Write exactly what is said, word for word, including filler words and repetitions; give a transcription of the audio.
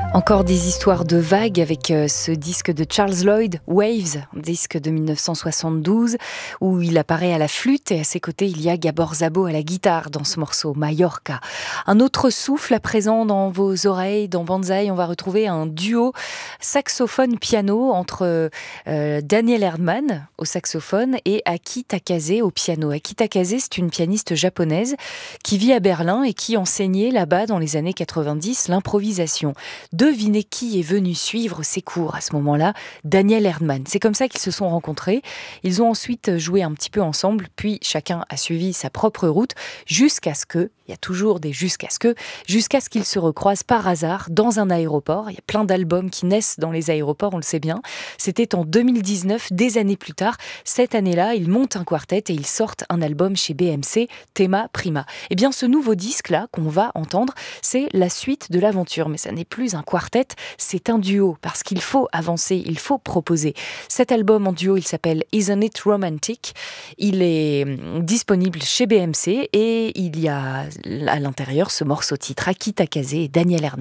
Encore des histoires de vagues avec euh, ce disque de Charles Lloyd, Waves, disque de mille neuf cent soixante-douze, où il apparaît à la flûte et à ses côtés il y a Gabor Szabo à la guitare dans ce morceau, Mallorca. Un autre souffle à présent dans vos oreilles, dans Banzai, on va retrouver un duo saxophone-piano entre euh, Daniel Erdmann au saxophone et Aki Takase au piano. Aki Takase, c'est une pianiste japonaise qui vit à Berlin et qui enseignait là-bas dans les années quatre-vingt-dix l'improvisation. Devinez qui est venu suivre ses cours à ce moment-là, Daniel Erdmann. C'est comme ça qu'ils se sont rencontrés. Ils ont ensuite joué un petit peu ensemble, puis chacun a suivi sa propre route, jusqu'à ce que, il y a toujours des jusqu'à ce que, jusqu'à ce qu'ils se recroisent par hasard dans un aéroport. Il y a plein d'albums qui naissent dans les aéroports, on le sait bien. C'était en deux mille dix-neuf, des années plus tard. Cette année-là, ils montent un quartet et ils sortent un album chez B M C, Thema Prima. Eh bien, ce nouveau disque-là qu'on va entendre, c'est la suite de l'aventure. Mais ça n'est plus un quartet, c'est un duo, parce qu'il faut avancer, il faut proposer. Cet album en duo, il s'appelle Isn't It Romantic? Il est disponible chez B M C et il y a à l'intérieur ce morceau titre, Aki Takase et Daniel Erdmann.